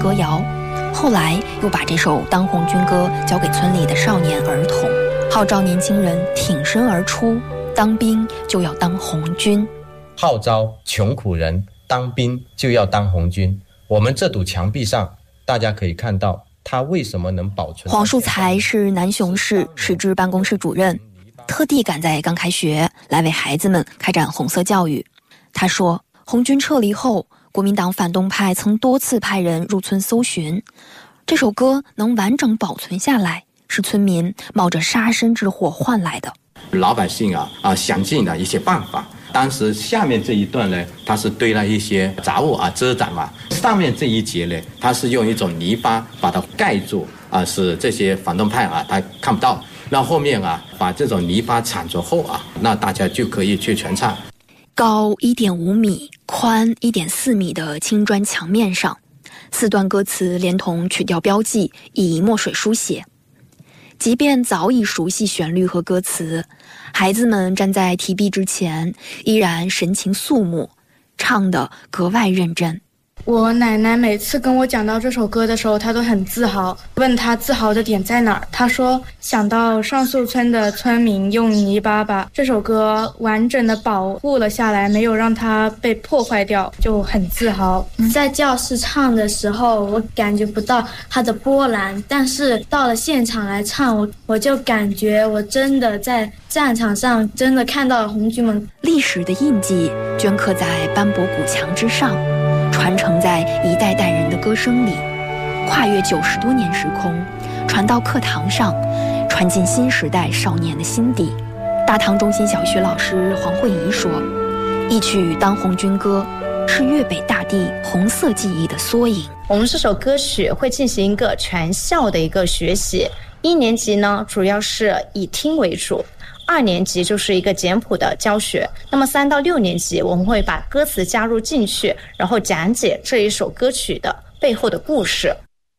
歌谣，后来又把这首《当红军歌》交给村里的少年儿童，号召年轻人挺身而出，当兵就要当红军， 号召穷苦人当兵就要当红军。我们这堵墙壁上，大家可以看到它为什么能保存。 黄树才是南雄市市支办公室主任，特地赶在刚开学来为孩子们开展红色教育。他说，红军撤离后，国民党反动派曾多次派人入村搜寻，这首歌能完整保存下来，是村民冒着杀身之祸换来的。 老百姓想尽了一些办法。当时下面这一段呢，它是堆了一些杂物遮挡嘛，上面这一节呢，它是用一种泥巴把它盖住使这些反动派他看不到。那后面把这种泥巴铲除后那大家就可以去传唱。 高1.5米、宽1.4米的青砖墙面上，4段歌词连同曲调标记以墨水书写。即便早已熟悉旋律和歌词，孩子们站在题壁之前，依然神情肃穆，唱得格外认真。 我奶奶每次跟我讲到这首歌的时候，她都很自豪，问她自豪的点在哪儿，她说想到上树村的村民用泥巴把这首歌完整的保护了下来，没有让它被破坏掉，就很自豪。 在教室唱的时候，我感觉不到它的波澜，但是到了现场来唱，我就感觉我真的在战场上真的看到了红军们。 历史的印记镌刻在斑驳古墙之上，传承在一代代人的歌声里，跨越90多年时空，传到课堂上，传进新时代少年的心底。大塘中心小学老师黄慧仪说，一曲《当红军歌》是粤北大地红色记忆的缩影。 我们这首歌曲会进行一个全校的一个学习，1年级呢主要是以听为主，2年级就是一个简谱的教学，那么3到6年级我们会把歌词加入进去，然后讲解这一首歌曲的背后的故事。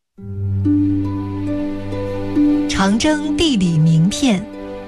长征地理名片。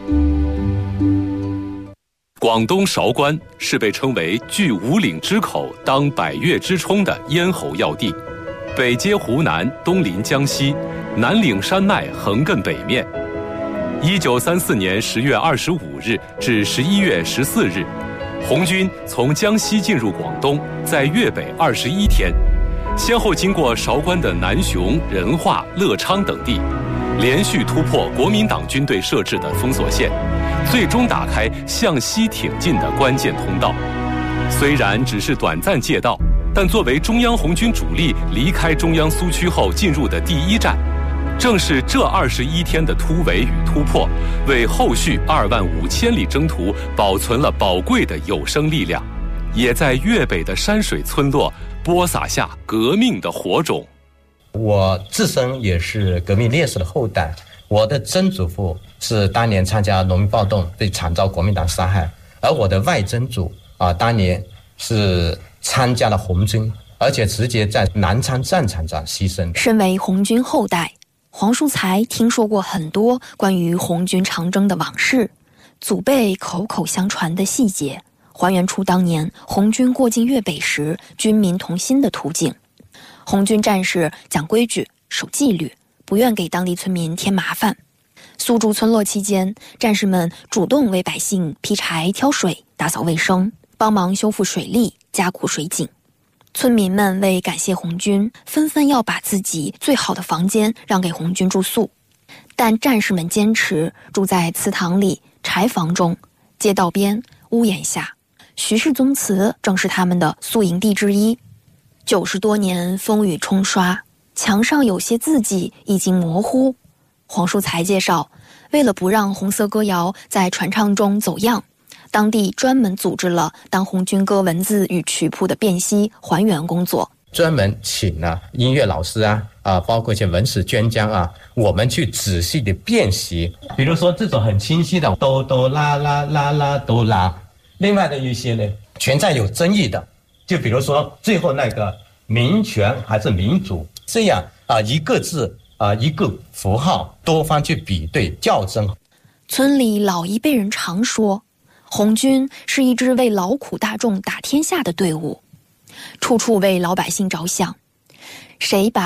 广东韶关是被称为据五岭之口当百越之冲的咽喉要地，北接湖南，东临江西，南岭山脉横亘北面。1934年10月25日至11月14日，红军从江西进入广东，在粤北21天，先后经过韶关的南雄、仁化、乐昌等地，连续突破国民党军队设置的封锁线，最终打开向西挺进的关键通道。虽然只是短暂借道，但作为中央红军主力离开中央苏区后进入的第一站，正是这21天的突围与突破，为后续25000里征途保存了宝贵的有生力量，也在粤北的山水村落播撒下革命的火种。 我自身也是革命烈士的后代，我的曾祖父是当年参加农民暴动被惨遭国民党杀害，而我的外曾祖当年是参加了红军，而且直接在南昌战场上牺牲。 身为红军后代，黄树才听说过很多关于红军长征的往事，祖辈口口相传的细节，还原出当年红军过境粤北时军民同心的图景。红军战士讲规矩、守纪律，不愿给当地村民添麻烦。苏筑村落期间，战士们主动为百姓劈柴、挑水、打扫卫生，帮忙修复水利、加固水井。村民们为感谢红军，纷纷要把自己最好的房间让给红军住宿，但战士们坚持住在祠堂里、柴房中、街道边、屋檐下。徐氏宗祠正是他们的宿营地之一。90多年风雨冲刷，墙上有些字迹已经模糊。黄树才介绍，为了不让红色歌谣在传唱中走样，当地专门组织了当红军歌文字与曲谱的辨析还原工作， 专门请了音乐老师包括一些文史专家我们去仔细的辨析。比如说这种很清晰的哆哆啦啦啦啦哆啦，另外的一些呢存在有争议的，就比如说最后那个民权还是民主，这样一个字一个符号，多方去比对校正。 村里老一辈人常说，红军是一支为劳苦大众打天下的队伍，处处为老百姓着想。谁把